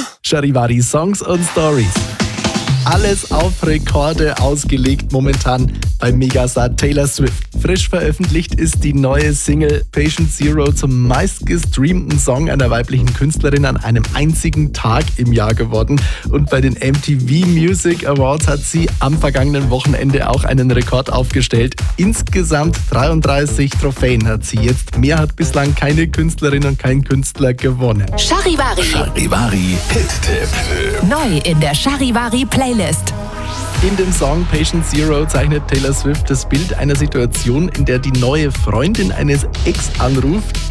Charivari Songs und Stories. Alles auf Rekorde ausgelegt momentan bei Megastar Taylor Swift. Frisch veröffentlicht ist die neue Single Patient Zero zum meistgestreamten Song einer weiblichen Künstlerin an einem einzigen Tag im Jahr geworden. Und bei den MTV Music Awards hat sie am vergangenen Wochenende auch einen Rekord aufgestellt. Insgesamt 33 Trophäen hat sie jetzt. Mehr hat bislang keine Künstlerin und kein Künstler gewonnen. Charivari. Charivari Hit-Tipp. Neu in der Charivari Playlist. In dem Song Patient Zero zeichnet Taylor Swift das Bild einer Situation, in der die neue Freundin eines Ex anruft.